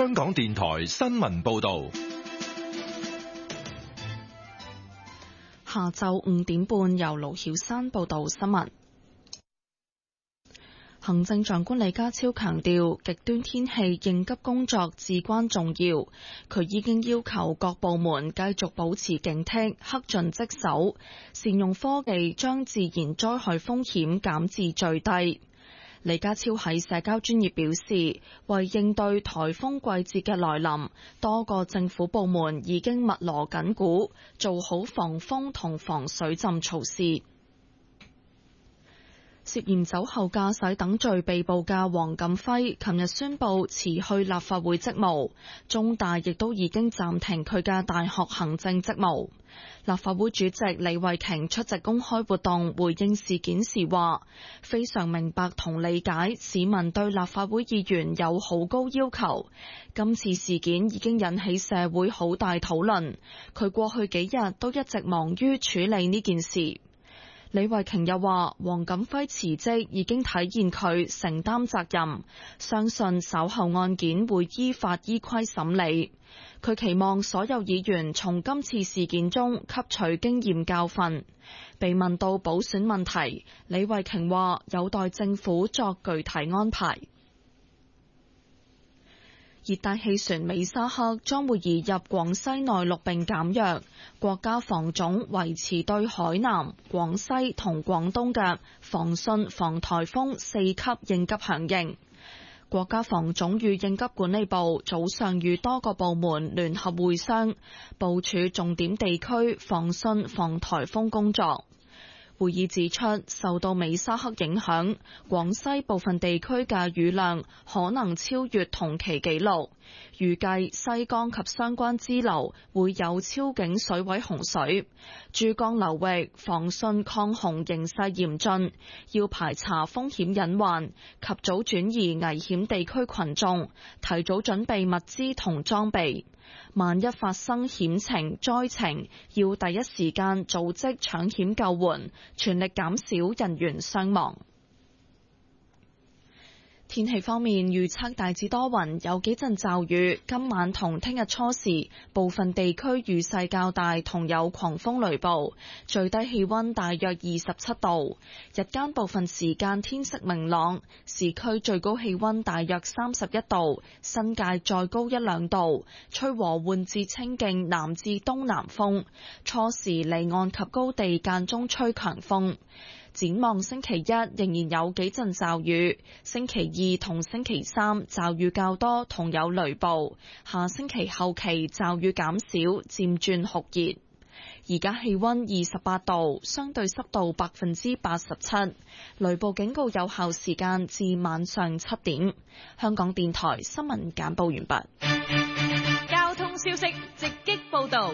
香港電台新聞報道。 下晝5點半，由盧曉珊報道新聞。行政長官李家超強調，極端天氣應急工作至關重要。佢已經要求各部門繼續保持警惕，恪盡職守，善用科技將自然災害風險減至最低。李家超喺社交專頁表示，為應對颱風季節嘅來臨，多個政府部門已經密鑼緊鼓，做好防風同防水浸措施。涉嫌酒後駕駛等罪被捕嘅黃錦輝，琴日宣布辭去立法會職務，中大亦都已經暫停佢嘅大學行政職務。立法會主席李慧瓊出席公開活動回應事件時話，非常明白同理解市民對立法會議員有好高要求，今次事件已經引起社會好大討論，佢過去幾日都一直忙於處理呢件事。李慧瓊又話，黃錦輝辭職已經體現佢承擔責任，相信稍後案件會依法依規審理。佢期望所有議員從今次事件中吸取經驗教訓。被問到補選問題，李慧瓊話有待政府作具體安排。熱帶氣旋美沙克將會移入廣西內陸並減弱，國家防總維持對海南、廣西同廣東嘅防汛防颱風4級應急響應。國家防總與應急管理部早上與多個部門聯合會商，部署重點地區防汛防颱風工作。會議指出，受到美沙克影響，廣西部分地區嘅雨量可能超越同期紀錄，預計西江及相關支流會有超警水位洪水，珠江流域防汛抗洪形勢嚴峻，要排查風險隱患，及早轉移危險地區群眾，提早準備物資同裝備。萬一發生險情災情，要第一時間組織搶險救援，全力減少人員傷亡。天氣方面，預測大致多雲，有幾陣驟雨。今晚同聽日初時，部分地區雨勢較大，同有狂風雷暴。最低氣溫大約27度，日間部分時間天色明朗。市區最高氣溫大約31度，新界再高1-2度。吹和緩至清勁南至東南風，初時離岸及高地間中吹強風。展望星期一仍然有幾陣驟雨，星期二同星期三驟雨較多同有雷暴，下星期後期驟雨減少，漸轉酷熱。而家氣溫28度，相對濕度87%，雷暴警告有效時間至晚上7點。香港電台新聞簡報完畢。 交通消息直擊報道。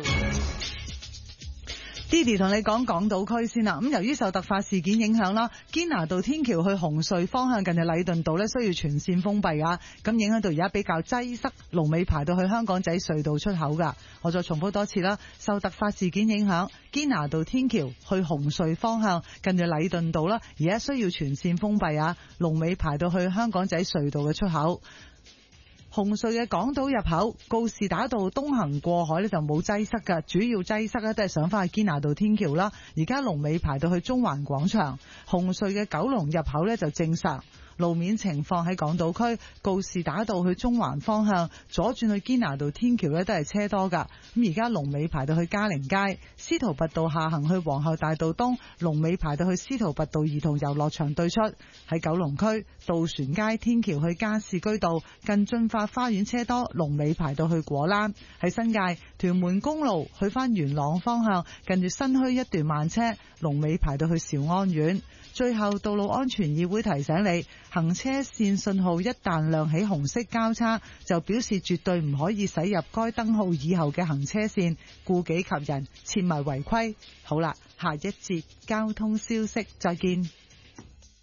Didi 同你講港島區先啦，咁由於受突發事件影響啦，堅拿道天橋去紅隧方向近住禮頓道呢需要全線封閉啊，咁影響到而家比較擠塞，龍尾排到去香港仔隧道出口噶。我再重複多次啦，受突發事件影響，堅拿道天橋去紅隧方向近住禮頓道啦，而家需要全線封閉啊，龍尾排到去香港仔隧道嘅出口。紅隧嘅港島入口告士打道東行過海呢就冇擠塞㗎，主要擠塞呢都係上返去堅拿道天橋啦。而家龍尾排到去中環廣場。紅隧嘅九龍入口呢就正常。路面情況喺港島區告士打道去中環方向左轉去堅拿道天橋呢都係車多㗎。咁而家龍尾排到去嘉寧街。司徒拔道下行去皇后大道東，龍尾排到去司徒拔道兒童遊樂場對出。喺九龍區渡船街天橋去加士居道近駿發花園車多，龍尾排到去果欄。喺新界屯門公路去返元朗方向近住新墟一段慢車，龍尾排到去兆安苑。最後，道路安全議會提醒你，行車線信號一旦亮起紅色交叉，就表示絕對唔可以駛入該燈號以後嘅行車線，顧己及人，切勿違規。好啦，下一節交通消息，再見。